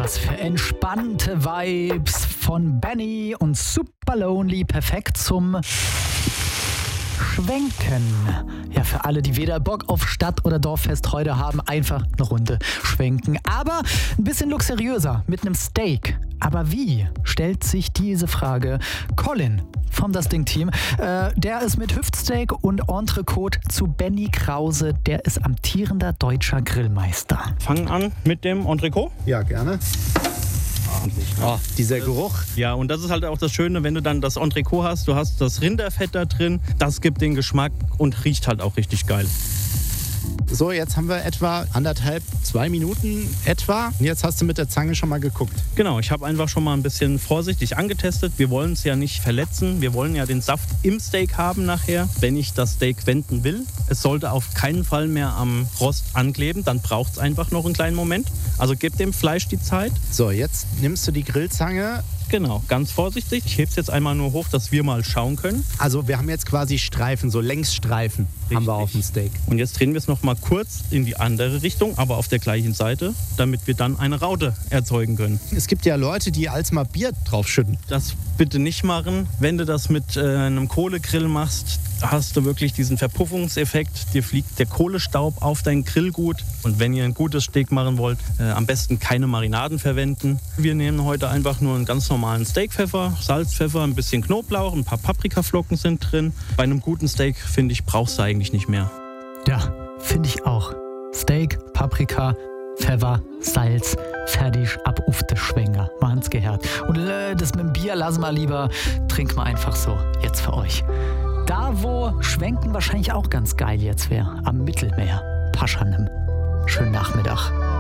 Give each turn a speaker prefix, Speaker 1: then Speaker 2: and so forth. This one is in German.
Speaker 1: Was für entspannte Vibes von Benny und Super Lonely. Perfekt zum Schwenken. Ja, für alle, die weder Bock auf Stadt- oder Dorffest heute haben, einfach eine Runde schwenken. Aber ein bisschen luxuriöser, mit einem Steak. Aber wie stellt sich diese Frage? Colin vom Das Ding-Team, der ist mit Hüftsteak und Entrecote zu Benny Krause. Der ist amtierender deutscher Grillmeister.
Speaker 2: Fangen an mit dem Entrecote.
Speaker 3: Ja, gerne. Oh, dieser Geruch.
Speaker 2: Ja, und das ist halt auch das Schöne, wenn du dann das Entrecote hast, du hast das Rinderfett da drin, das gibt den Geschmack und riecht halt auch richtig geil.
Speaker 3: So, jetzt haben wir etwa 1,5, 2 Minuten etwa. Und jetzt hast du mit der Zange schon mal geguckt.
Speaker 2: Genau, ich habe einfach schon mal ein bisschen vorsichtig angetestet. Wir wollen es ja nicht verletzen. Wir wollen ja den Saft im Steak haben nachher, wenn ich das Steak wenden will. Es sollte auf keinen Fall mehr am Rost ankleben. Dann braucht es einfach noch einen kleinen Moment. Also gib dem Fleisch die Zeit.
Speaker 3: So, jetzt nimmst du die Grillzange.
Speaker 2: Genau, ganz vorsichtig. Ich hebe es jetzt einmal nur hoch, dass wir mal schauen können.
Speaker 3: Also wir haben jetzt quasi Streifen, so Längsstreifen haben wir auf dem Steak.
Speaker 2: Und jetzt drehen wir es noch mal kurz in die andere Richtung, aber auf der gleichen Seite, damit wir dann eine Raute erzeugen können.
Speaker 3: Es gibt ja Leute, die als mal Bier draufschütten.
Speaker 2: Das bitte nicht machen. Wenn du das mit einem Kohlegrill machst, hast du wirklich diesen Verpuffungseffekt. Dir fliegt der Kohlestaub auf dein Grillgut. Und wenn ihr ein gutes Steak machen wollt, am besten keine Marinaden verwenden. Wir nehmen heute einfach nur einen ganz normalen Steakpfeffer, Salz, Pfeffer, ein bisschen Knoblauch, ein paar Paprikaflocken sind drin. Bei einem guten Steak, finde ich, brauchst du eigentlich nicht mehr.
Speaker 1: Ja, finde ich auch. Steak, Paprika, Pfeffer, Salz, fertig, ab auf den Schwenger. Machen's gehört. Und das mit dem Bier lassen wir lieber, trinken wir einfach so. Jetzt für euch. Da, wo Schwenken wahrscheinlich auch ganz geil jetzt wäre. Am Mittelmeer. Paschanem. Schönen Nachmittag.